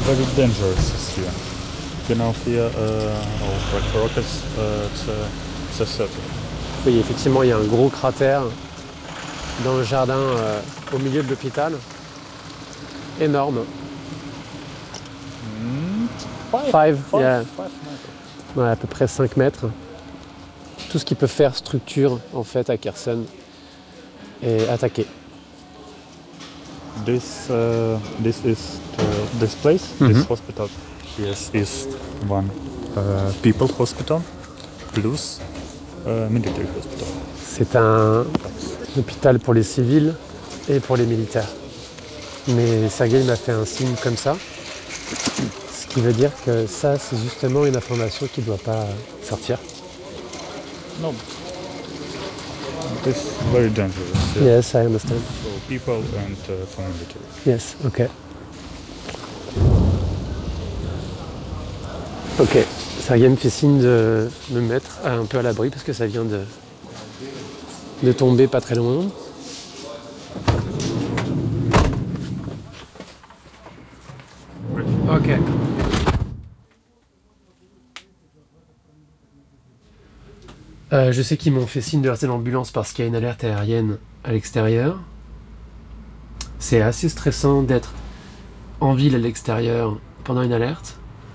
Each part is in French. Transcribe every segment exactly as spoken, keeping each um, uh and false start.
very dangerous here. You know, here, uh, our rockets, uh, it's, uh, it's a circle. Oui, effectivement, il y a un gros cratère dans le jardin euh, au milieu de l'hôpital. Énorme. Mm, five, Five, five, yeah. five meters. Ouais, à peu près cinq mètres. Tout ce qui peut faire structure, en fait, à Kherson est attaqué. This, uh, this is uh, this place, Mhm. this hospital. Yes, is one uh, people hospital plus uh, military hospital. C'est un hôpital pour les civils et pour les militaires. Mais Sergueï m'a fait un signe comme ça, ce qui veut dire que ça, c'est justement une information qui ne doit pas sortir. No, this is very dangerous. Yeah. Yes, I understand. For people and uh, for military. Yes, ok. Ok, Sergueï me fait signe de me mettre un peu à l'abri parce que ça vient de, de tomber pas très loin. Ok. Euh, je sais qu'ils m'ont fait signe de rester dans l'ambulance parce qu'il y a une alerte aérienne à l'extérieur. C'est assez stressant d'être en ville à l'extérieur pendant une alerte.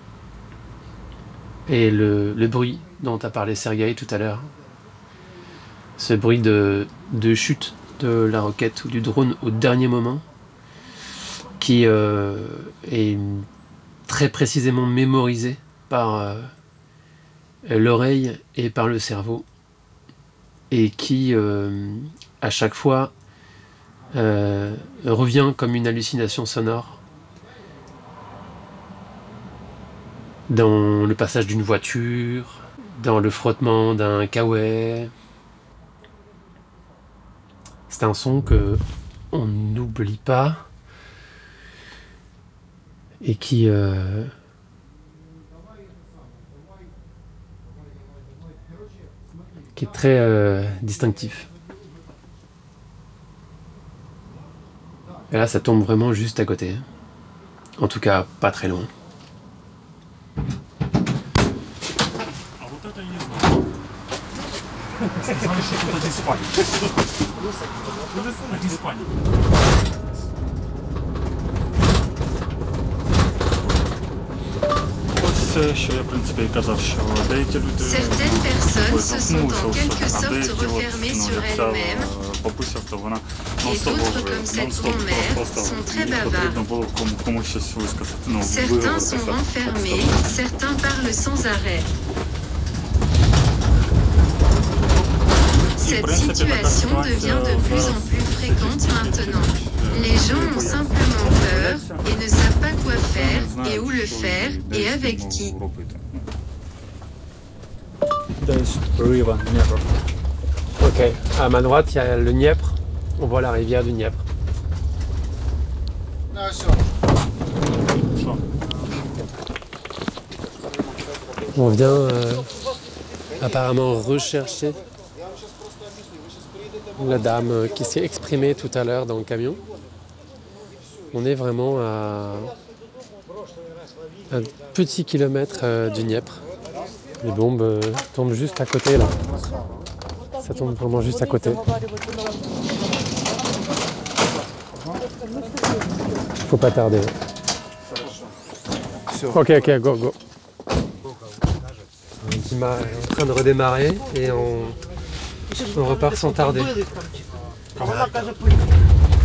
Et le, le bruit dont a parlé Sergueï tout à l'heure, ce bruit de, de chute de la roquette ou du drone au dernier moment, qui euh, est très précisément mémorisé par euh, l'oreille et par le cerveau, et qui, euh, à chaque fois, euh, revient comme une hallucination sonore dans le passage d'une voiture, dans le frottement d'un kawaii. C'est un son que on n'oublie pas et qui euh, qui est très euh, distinctif. Et là, ça tombe vraiment juste à côté. En tout cas, pas très loin. Certaines personnes se sont en quelque sorte refermées sur elles-mêmes, et d'autres, comme cette grand-mère, sont très bavards. Certains sont renfermés, certains parlent sans arrêt. Cette situation devient de plus en plus fréquente maintenant. Les gens ont simplement peur et ne savent pas quoi faire et où le faire et avec qui. Ok, à ma droite, il y a le Dniepr. On voit la rivière du Dniepr. On vient euh, apparemment rechercher la dame qui s'est exprimée tout à l'heure dans le camion. On est vraiment à un petit kilomètre euh, du Dniepr. Les bombes euh, tombent juste à côté là. Ça tombe vraiment juste à côté. Faut pas tarder. Ok, ok, go, go. Dima est en train de redémarrer et on, on repart sans tarder.